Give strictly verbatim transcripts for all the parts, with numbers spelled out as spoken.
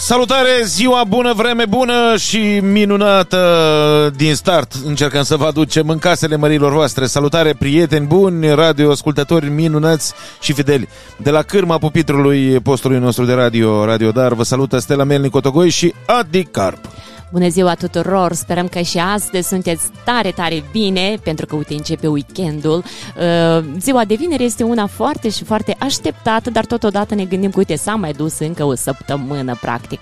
Salutare, ziua bună, vreme bună și minunată din start. Încercăm să vă aducem în casele mărilor voastre. Salutare, prieteni buni, radioascultători minunați și fideli. De la cârma pupitrului postului nostru de radio, Radio Dar, vă salută Stella Melnic Cotogoi și Adi Carp. Bună ziua tuturor, sperăm că și astăzi sunteți tare, tare bine, pentru că, uite, începe weekendul. Ziua de vineri este una foarte și foarte așteptată, dar totodată ne gândim că, uite, s-a mai dus încă o săptămână, practic.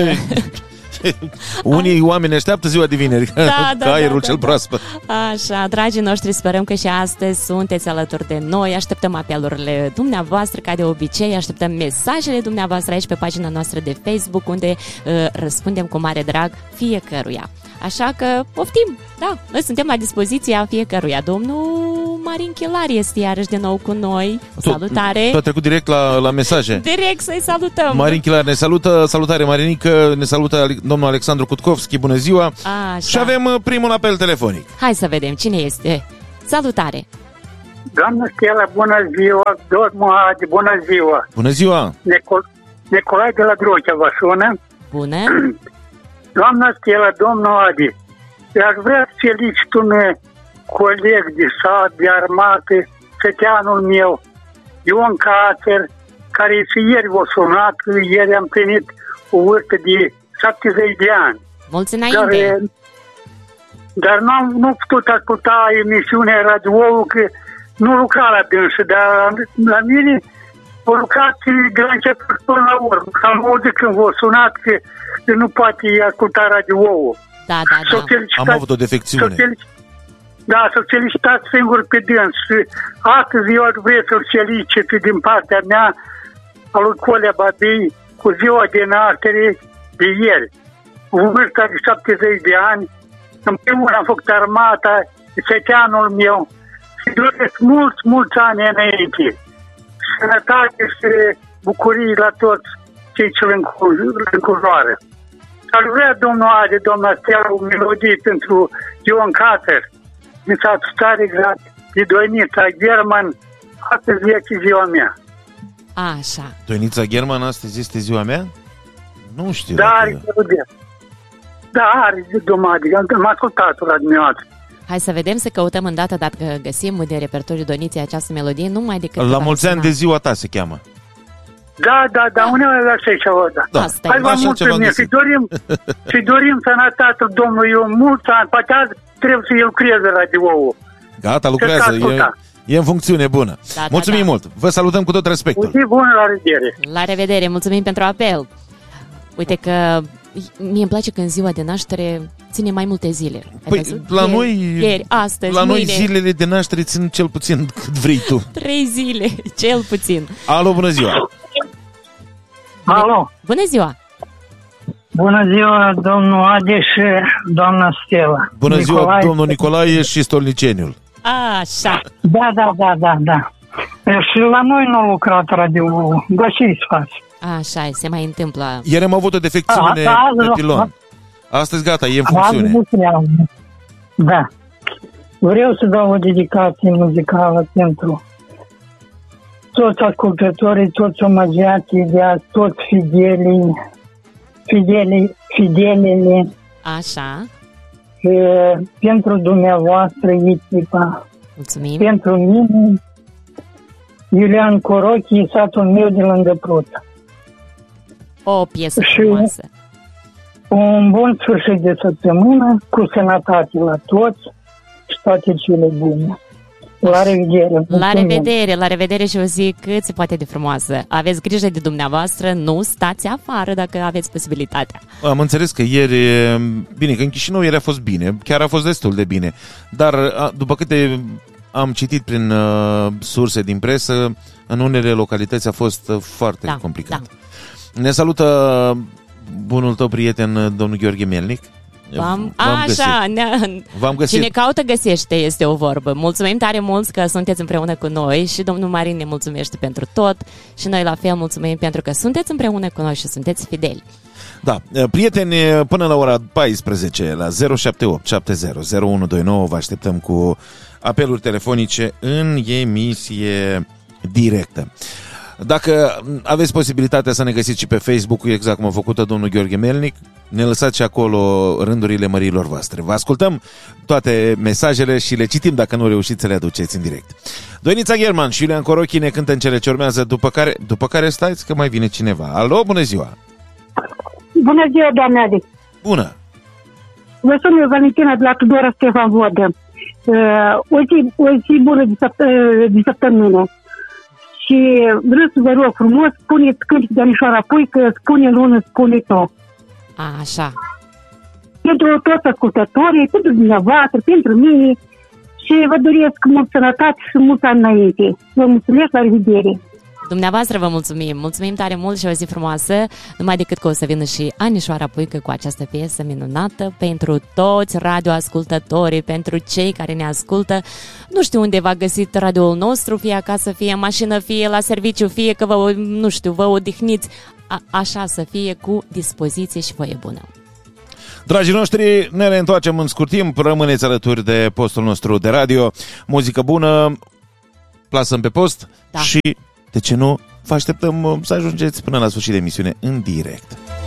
Unii oameni așteaptă ziua de vineri, da, da, ca aerul da, cel da, proaspăt. Așa, dragii noștri, sperăm că și astăzi sunteți alături de noi. Așteptăm apelurile dumneavoastră, ca de obicei, așteptăm mesajele dumneavoastră aici pe pagina noastră de Facebook, unde uh, răspundem cu mare drag fiecăruia. Așa că poftim, da, noi suntem la dispoziția fiecăruia. Domnul Marin Chilar este iarăși de nou cu noi. Salutare! Tu a trecut direct la, la mesaje. Direct să-i salutăm! Marin Chilar ne salută, salutare Marinică, ne salută domnul Alexandru Cutcovski, bună ziua! Așa. Și avem primul apel telefonic. Hai să vedem cine este. Salutare! Doamnă Stella, bună ziua! Domnul Adi, bună ziua! Bună ziua! Nicol- Nicolae de la Drocea vă sună. Bună! Doamna Stella, domnul Adi, aș vrea să felicit un coleg de sat, de armată, săteanul meu, Ion Cațer, care și ieri v-a sunat, ieri am primit o vârstă de șaptezeci de ani. Mulți înainte! Care, dar nu am nu putut asculta emisiunea radio-ul, că nu lucra la dânsă, dar la mine a lucrat de la început până la urmă. Am auzit când v-a sunat că nu poate asculta radio-ul. Da, da, da. Am avut o defecțiune. Da, să-l felicitați singur pe dâns. Și astăzi eu aș vrea să-l felicit din partea mea a lui Colea Babii cu ziua de naștere de ieri. Cu vârsta de șaptezeci de ani, împreună am făcut armata, săteanul meu și doresc mulți, mulți ani înainte. Sănătate și bucurii la toți cei ce îl înconjoară. Aș vrea, domnul Adi, doamna Stella, o melodie pentru Ion Cațer. Mi s-a tare grat de Doinița German, astăzi este ziua mea. Așa. Doinița German, astăzi este ziua mea? Nu știu. Da, dacă... are melodie. Da, are, domnul Adi, am ascultat-o la dumneavoastră. Hai să vedem, să căutăm îndată, dacă găsim de repertoriul Doiniței această melodie, numai decât... La mulți ani de ziua ta se cheamă. Da, da, da, uneori așa ceva, da. da. Asta Hai, vă mulțumim și dorim, și dorim sănătate domnului eu mulți ani, poate azi trebuie să el creeze radio-ul. Gata, lucrează, e, e în funcțiune bună. Da, mulțumim da, da. mult, vă salutăm cu tot respectul. O zi bună, la revedere. La revedere, mulțumim pentru apel. Uite că mie îmi place că în ziua de naștere ține mai multe zile. Ai Păi, văzut? la ieri, noi, ieri, astăzi, la mâine. noi zilele de naștere țin cel puțin cât vrei tu. Trei zile, cel puțin. Alo, bună ziua! Alo! Bună ziua! Bună ziua, domnul Adi și doamna Stella. Bună Nicolae. ziua, domnul Nicolae și Stolniceniul. Așa. Da, da, da, da, da. Și la noi nu a lucrat radio-ul. Găsiți faci. Așa, se mai întâmplă. Ieri am avut o defecțiune A, da, de da, pilon. Astăzi gata, e în funcțiune. Da. Vreau să dau o dedicație muzicală pentru toți ascultătorii, toți omagiații de azi, toți fidelii, fidelii, fidelele, Așa. și pentru dumneavoastră, echipa, Mulțumim. pentru mine, Iulian Corochi, satul meu de lângă Pruța. O piesă Și- frumoasă. Un bun sfârșit de săptămână, cu sănătate la toți și toate cele bune. La revedere! La Mulțumim. revedere, la revedere și o zi cât se poate de frumoasă. Aveți grijă de dumneavoastră, nu stați afară dacă aveți posibilitatea. Am înțeles că ieri, bine, că în Chișinău ieri a fost bine, chiar a fost destul de bine, dar a, după câte am citit prin uh, surse din presă, în unele localități a fost uh, foarte Da, complicat. da. Ne salută bunul tău prieten, domnul Gheorghe Melnic. V-am, V-am așa, ne, V-am găsit. cine caută găsește, este o vorbă. Mulțumim tare mult că sunteți împreună cu noi și domnul Marin ne mulțumește pentru tot și noi la fel mulțumim pentru că sunteți împreună cu noi și sunteți fideli. Da, prieteni, până la ora paisprezece la zero șapte opt șapte zero zero unu doi nouă vă așteptăm cu apeluri telefonice în emisie directă. Dacă aveți posibilitatea să ne găsiți și pe Facebook, exact cum a făcut domnul Gheorghe Melnic, ne lăsați și acolo rândurile măriilor voastre. Vă ascultăm toate mesajele și le citim dacă nu reușiți să le aduceți în direct. Doinița German și Iulian Corochi ne cântă în cele ce urmează, după care, după care stați că mai vine cineva. Alo, bună ziua! Bună ziua, doamne Adi! Bună! Vă sun eu, Valentina, de la Tudora Stefan Vodă. Uh, o, zi, o zi bună de, săpt- de săptămână. Și vreau să vă rog frumos, spuneți cântec de Anișoara Puică, spune lună, spune tot. A, așa. Pentru toți ascultătorii, pentru dumneavoastră, pentru mine și vă doresc mult sănătate și mult ani înainte. Vă mulțumesc, la revedere! Dumneavoastră vă mulțumim, mulțumim tare mult și o zi frumoasă, numai decât că o să vină și Anișoara Puică cu această piesă minunată pentru toți radioascultătorii, pentru cei care ne ascultă. Nu știu unde v-a găsit radioul nostru, fie acasă, fie în mașină, fie la serviciu, fie că vă, nu știu, vă odihniți. A- așa să fie, cu dispoziție și voie bună. Dragii noștri, ne reîntoarcem în scurt timp, rămâneți alături de postul nostru de radio. Muzică bună, plasăm pe post, da. Și, de ce nu, vă așteptăm să ajungeți până la sfârșit de emisiune în direct.